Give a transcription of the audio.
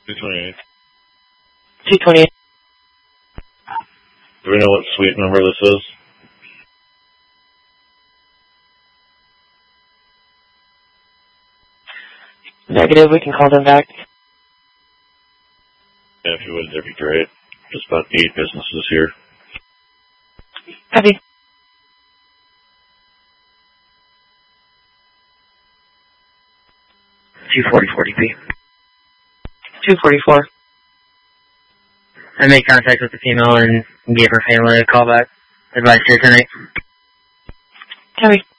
228. 228. Do we know what suite number this is? Negative, we can call them back. Yeah, if you would, that'd be great. Just about 8 businesses here. Copy. 244 DP. 244. I made contact with the female and gave her family a call back. Advice here tonight. Copy.